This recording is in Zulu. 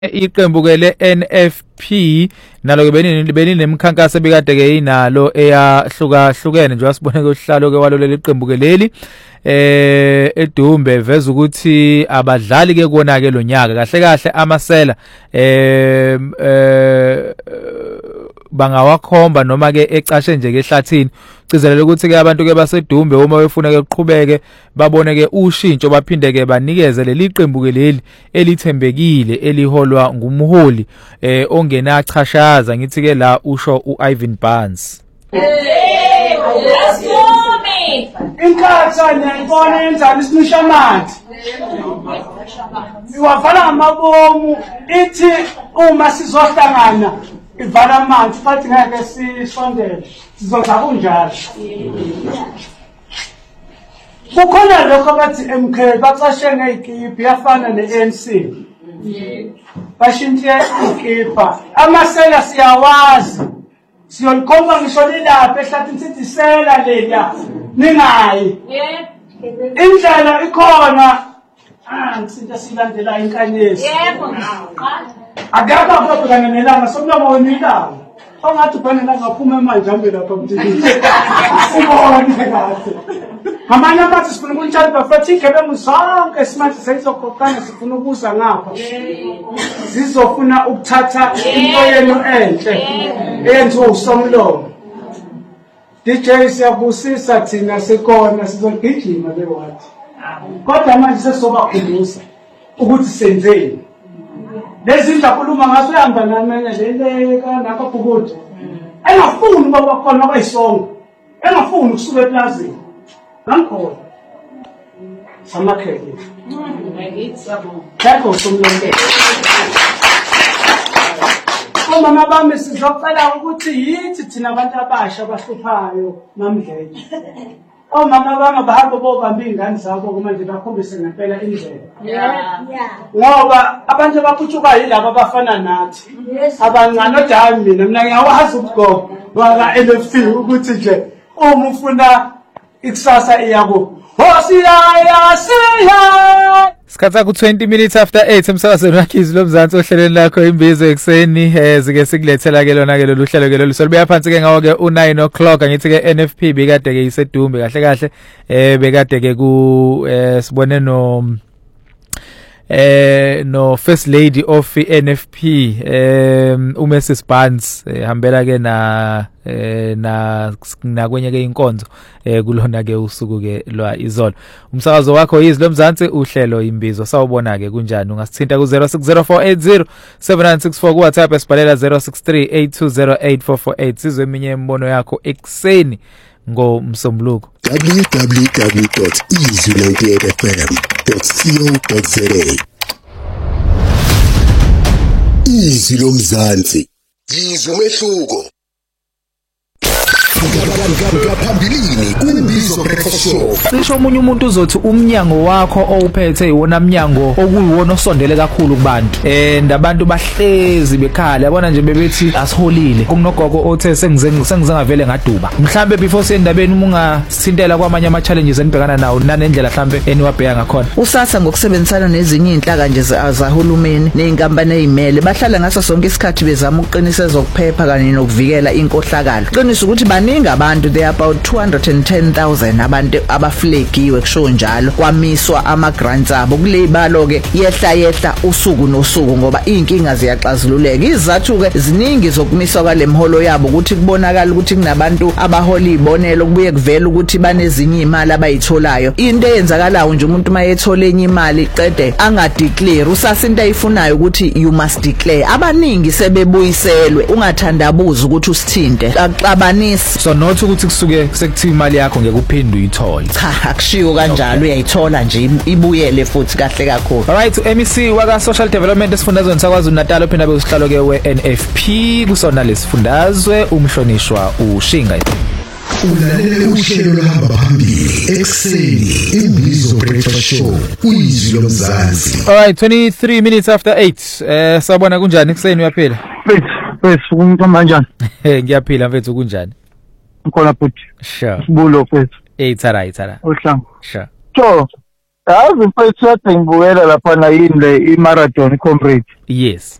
iqembu ke le NFP nalo ke beninemkhankaso bekade ke inalo eyahlukahlukene nje wasibone ke uhlalo ke walolele iqembu ke leli eDumbe veza ukuthi abadlali ke kona ke lo nyaka kahle kahle amasela bangawakhomba noma ke ecashe nje ke ehlathini cizelela ukuthi ke abantu ke baseDumbe uma befuna ke uqhubeke babone ke ushintsho baphinde ke banikeze leli qembu ke leli elithembekile eliholwa ngumholi ongenachashaza ngithi ke la usho uIvan Barnes. Inkatha niyayibona yenzani isimisha amanzi iwavala ngamabomu ithi uma sizohlangana ivala amanzi futhi ngeke sisondele sizokha kunjalo kukhona lokho abathi MK bacashe ngeyikipi yafana neANC bashintshe ikipa amasela siyawazi siyolikhomba ngisho lilapha ehlathini sithi sela leya ningayi indlela ikhona ngisinto silandela inkanyezi akakho ababhekana nelanga somlomo wenilanga ongathi ubhanela ngaphuma manje ambe lapha mthini ubone kahle amanye amathi sifuna ukuntshala bafathi igebengu zonke simanje seyizokhoqana sifuna ukuza ngapha zizofuna ukuthatha into yenu enhle eyenziwe usomlomo DJ siyabusisa thina sikhona sizogijima lewathi kodwa manje sesobakhumbuza ukuthi senzeni lezi ndakhuluma ngaso yamba nami leleka nakabhukude engafuni baba khona bayisonga engafuni ukusuka eplazini ngakho samakhele ngakho somlonde mama bami sizocela ukuthi yithi thina abantu abasha abahluphayo namdleke mama bami bahamba bobamba ingane zabo manje bakhombise ngempela indlela ngoba abantu abaphutshuka yilabo abafana nathi abancane odami mina ngiyawazi ukugoba waka NFP ukuthi nje uma ufuna ikusasa iyako hosiyaya siya Sikhatha ku 20 minutes after 8 emsakazweni wakhizi lomzansi ohlelweni lakho imbizo ekseni zike sikulethela ke lona ke lolu hlelo ke lolu solubuya phansi ke ngawo ke u9 o'clock ngithi ke NFP bekade ke isedumbe kahle kahle bekade ke ku sibone no first lady of NFP uMrs Barnes hambela ke na kwenye ke inkonzo kulona ke usuku ke lwa izolo umsakazo wakho yizi lomzansi uhlelo imbizo sawubona ke kunjani ungasithinta ku 0604807964 ku WhatsApp esibhalela 0638208448 sizwe eminye imbono yakho ekseni ngomsombuluko www.izwi98fm.co.za Izwi lomzansi yizwe umehluko ngaphambilini kumbizo breakfast show cisho omunye umuntu uzothi umnyango wakho owuphethe iwona mnyango okuyiwona osondele kakhulu kubantu abantu bahlezi bekhala yabona nje bebethi asiholile kunogogo othe sengize ngavele ngaduba mhlambe before sendabeni uma ungasithintela kwamanye ama challenges enibhekana nawo nanendlela mhlambe eniwabheka ngakhona usasa ngokusebenzisana nezinye inhlaka nje zahulumeni nezinkampani ezimele bahlala ngaso sonke isikhathi bezama ukuqinisa ezokuphepha kanye nokuvikela inkohlakalo qinisa ukuthi baningi abantu there are about 210,000 abantu abaflegiwe kusho njalo kwamiswa ama grants abo kulebalo ke yehla usuku nosuku ngoba inkinga ziyaxazululeka izathu ke ziningi zokumiswa kwalemholo yabo ukuthi kubonakala ukuthi kunabantu abahola izibonelo kubuye kuvela ukuthi banezinye imali abayitholayo into eyenzakalayo nje umuntu mayethola enye imali qede angadeclare usasa into ayifunayo ukuthi you must declare abaningi sebebuyiselwe ungathandabuza ukuthi usithinte axabanisi so not ukuthi kusuke sekuthiwa imali yakho ngeke uphinde uyithole cha akushiyo kanjalo uyayithola nje ibuyele futhi kahle kakhulu alright MEC waka social development esifundazweni sakwaZulu Natal ophinda bekusihlalo ke weNFP kusona lesifundazwe umhlonishwa uShinga ulalele uhlelo lohamba phambili ekseni imbizo breakfast show uyizwi lomzansi alright 23 minutes after 8 sabona kunjani ekseni uyaphila mfethu umuntu kanjani ngiyaphila mfethu kunjani ukhona futhi sure sibulo mfethu ithara ohlanga sure so Yazi mfethu kade ngibukela lapha na yini le i-marathon comrade. Yes.